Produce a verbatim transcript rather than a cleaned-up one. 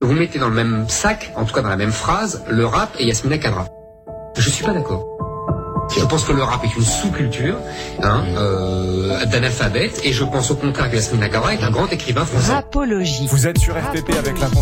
Vous mettez dans le même sac, en tout cas dans la même phrase, le rap et Yasmina Kadra. Je suis pas d'accord. Je pense que le rap est une sous-culture hein, euh, d'analphabètes et je pense au contraire que Yasmina Kadra est un grand écrivain français. Rapologie. Vous êtes sur R T P avec la